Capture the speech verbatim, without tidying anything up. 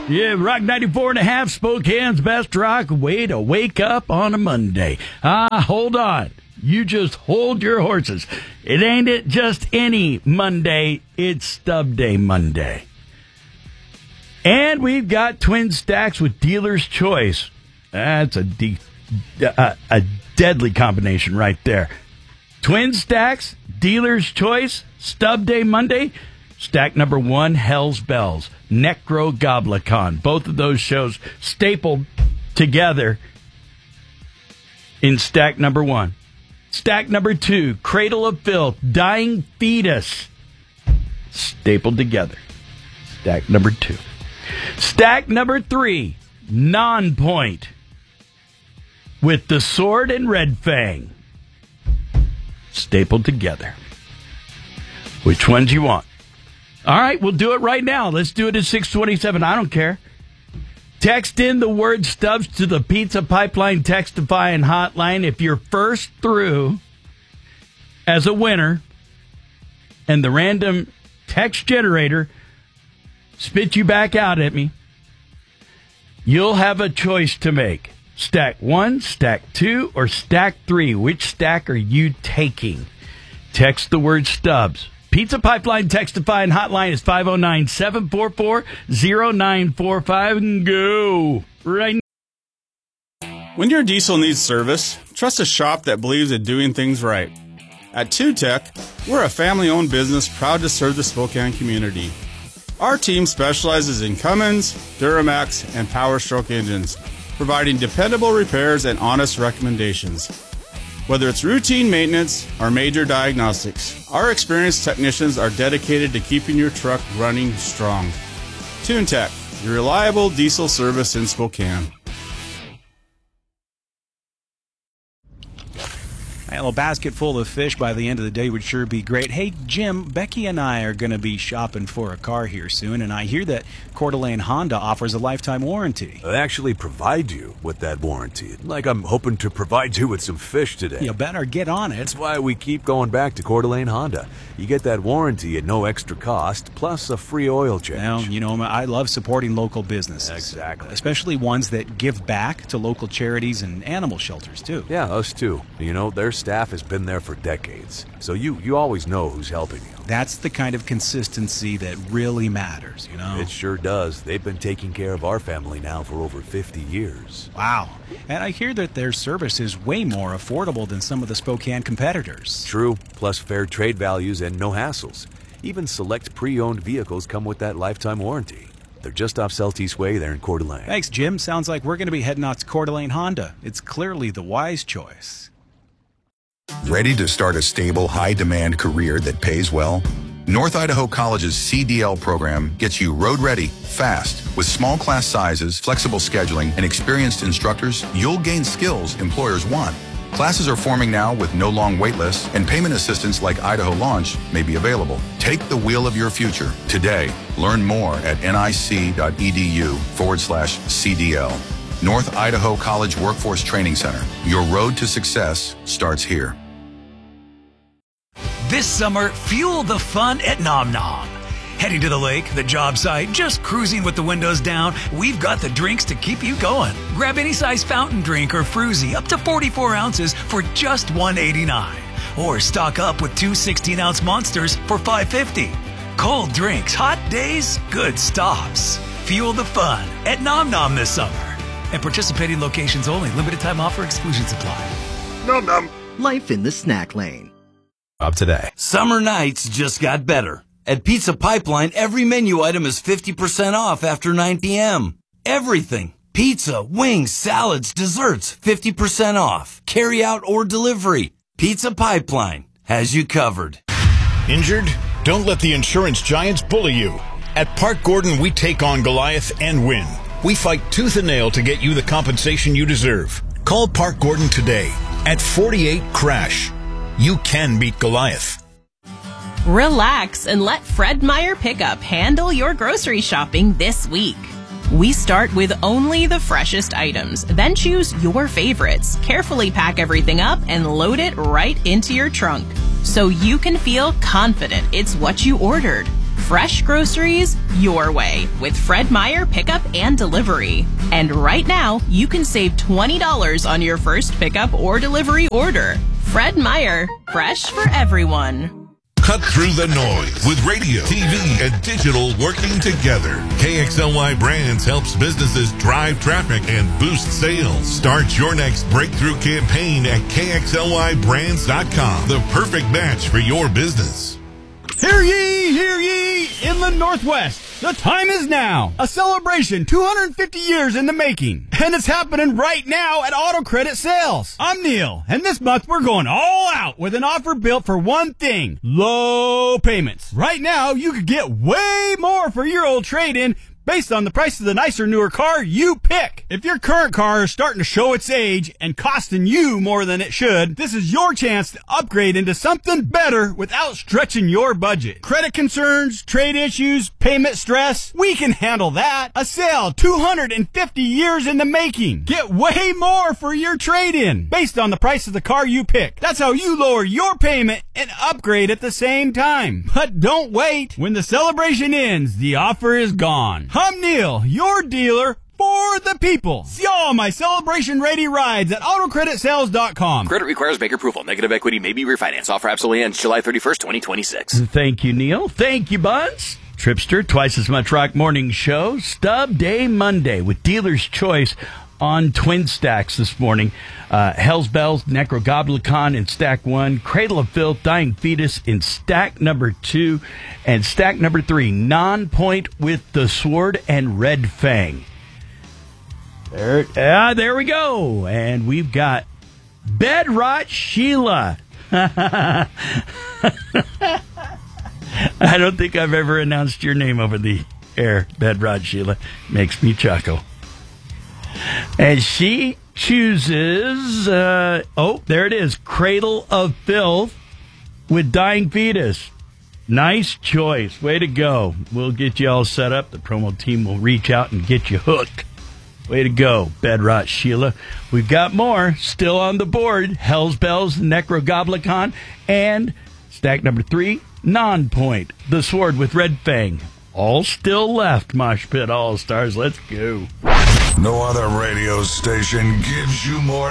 Yeah, Rock ninety-four and a half, Spokane's best rock. Way to wake up on a Monday. Ah, hold on. You just hold your horses. It ain't it just any Monday. It's Stub Day Monday. And we've got twin stacks with Dealer's Choice. That's a, de- a, a deadly combination right there. Twin stacks, Dealer's Choice, Stub Day Monday. Stack number one, Hell's Bells, Necrogoblicon. Both of those shows stapled together in stack number one. Stack number two, Cradle of Filth, Dying Fetus, stapled together. Stack number two. Stack number three, Non-Point, with The Sword and Red Fang, stapled together. Which ones you want? All right, we'll do it right now. Let's do it at six twenty-seven. I don't care. Text in the word Stubbs to the Pizza Pipeline Textifying Hotline. If you're first through as a winner and the random text generator spit you back out at me, you'll have a choice to make. Stack one, stack two, or stack three. Which stack are you taking? Text the word Stubbs. Pizza Pipeline Textifying Hotline is five oh nine, seven four four, oh nine four five. And go right now. When your diesel needs service, trust a shop that believes in doing things right. At two Tech, we're a family-owned business proud to serve the Spokane community. Our team specializes in Cummins, Duramax, and Power Stroke engines, providing dependable repairs and honest recommendations. Whether it's routine maintenance or major diagnostics, our experienced technicians are dedicated to keeping your truck running strong. TuneTech, your reliable diesel service in Spokane. A little basket full of fish by the end of the day would sure be great. Hey, Jim, Becky and I are going to be shopping for a car here soon, and I hear that Coeur d'Alene Honda offers a lifetime warranty. They actually provide you with that warranty. Like I'm hoping to provide you with some fish today. You better get on it. That's why we keep going back to Coeur d'Alene Honda. You get that warranty at no extra cost, plus a free oil change. Well, you know, I love supporting local businesses. Exactly. Especially ones that give back to local charities and animal shelters, too. Yeah, us too. You know, their staff has been there for decades, so you, you always know who's helping you. That's the kind of consistency that really matters, you know? It sure does. They've been taking care of our family now for over fifty years. Wow. And I hear that their service is way more affordable than some of the Spokane competitors. True, plus fair trade values and no hassles. Even select pre-owned vehicles come with that lifetime warranty. They're just off Celtice Way there in Coeur d'Alene. Thanks, Jim. Sounds like we're going to be heading out to Coeur d'Alene Honda. It's clearly the wise choice. Ready to start a stable, high-demand career that pays well? North Idaho College's C D L program gets you road-ready, fast. With small class sizes, flexible scheduling, and experienced instructors, you'll gain skills employers want. Classes are forming now with no long wait lists, and payment assistance like Idaho Launch may be available. Take the wheel of your future today. Learn more at nic.edu forward slash CDL. North Idaho College Workforce Training Center. Your road to success starts here. This summer, fuel the fun at Nom Nom. Heading to the lake, the job site, just cruising with the windows down, we've got the drinks to keep you going. Grab any size fountain drink or fruzy up to forty-four ounces for just one eighty-nine. Or stock up with two sixteen-ounce monsters for five fifty. Cold drinks, hot days, good stops. Fuel the fun at Nom Nom this summer. And participating locations only. Limited time offer. Exclusions apply. Nom Nom. Life in the snack lane. Up today. Summer nights just got better. At Pizza Pipeline, every menu item is fifty percent off after nine p.m. Everything. Pizza, wings, salads, desserts, fifty percent off. Carry out or delivery. Pizza Pipeline has you covered. Injured? Don't let the insurance giants bully you. At Park Gordon, we take on Goliath and win. We fight tooth and nail to get you the compensation you deserve. Call Park Gordon today at forty-eight crash. You can beat Goliath. Relax and let Fred Meyer Pickup handle your grocery shopping this week. We start with only the freshest items, then choose your favorites, carefully pack everything up, and load it right into your trunk so you can feel confident it's what you ordered. fresh groceries your way with Fred Meyer Pickup and Delivery. And right now, you can save twenty dollars on your first pickup or delivery order. Fred Meyer, fresh for everyone. Cut through the noise with radio, T V, and digital working together. K X L Y Brands helps businesses drive traffic and boost sales. Start your next breakthrough campaign at K X L Y brands dot com. The perfect match for your business. Hear ye, hear ye, in the Northwest. The time is now. A celebration two hundred fifty years in the making. And it's happening right now at Auto Credit Sales. I'm Neil, and this month we're going all out with an offer built for one thing: low payments. Right now, you could get way more for your old trade-in based on the price of the nicer, newer car you pick. If your current car is starting to show its age and costing you more than it should, this is your chance to upgrade into something better without stretching your budget. Credit concerns, trade issues, payment stress, we can handle that. A sale two hundred fifty years in the making. Get way more for your trade-in based on the price of the car you pick. That's how you lower your payment and upgrade at the same time. But don't wait. When the celebration ends, the offer is gone. I'm Neil, your dealer for the people. See all my celebration-ready rides at auto credit sales dot com. Credit requires bank approval. Negative equity may be refinanced. Offer absolutely ends July thirty-first, twenty twenty-six. Thank you, Neil. Thank you, Buds. Tripster, twice as much rock morning show. Stub Day Monday with Dealer's Choice on Twin Stacks this morning. Uh, Hell's Bells, Necrogoblicon in stack one, Cradle of Filth, Dying Fetus in stack number two, and stack number three, Non-Point with the Sword and Red Fang. There, uh, there we go. And we've got Bedrot Sheila. I don't think I've ever announced your name over the air, Bedrot Sheila. Makes me chuckle. And she chooses, uh, oh, there it is, Cradle of Filth with Dying Fetus. Nice choice. Way to go. We'll get you all set up. The promo team will reach out and get you hooked. Way to go, Bedrot Sheila. We've got more still on the board. Hell's Bells, Necrogoblicon, and stack number three, Non-Point, the Sword with Red Fang. All still left, Mosh Pit All-Stars. Let's go. No other radio station gives you more